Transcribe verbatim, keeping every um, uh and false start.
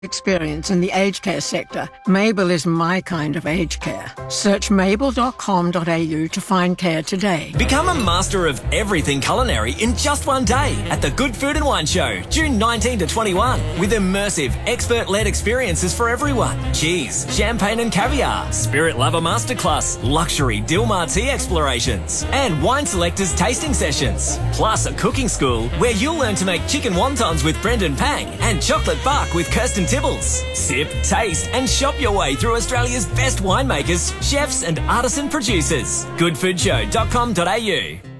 Experience in the aged care sector. Mabel is my kind of aged care. Search mabel dot com dot a u to find care today. Become a master of everything culinary in just one day at the Good Food and Wine Show, June nineteenth to twenty-first, with immersive, expert-led experiences for everyone. Cheese, champagne and caviar, spirit lover masterclass, luxury Dilmar tea explorations, and wine selectors tasting sessions. Plus a cooking school where you'll learn to make chicken wontons with Brendan Pang and chocolate bark with Kirsten Tibbles. Sip, taste and shop your way through Australia's best winemakers, chefs and artisan producers. good food show dot com dot a u